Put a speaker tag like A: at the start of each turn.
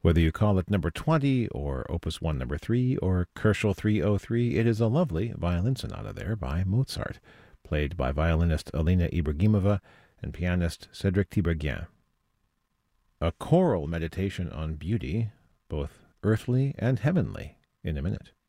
A: Whether you call it number 20 or Opus 1 number 3 or Kerschel 303, it is a lovely violin sonata there by Mozart, played by violinist Alina Ibragimova and pianist Cédric Tiberghien. A choral meditation on beauty, both earthly and heavenly, in a minute.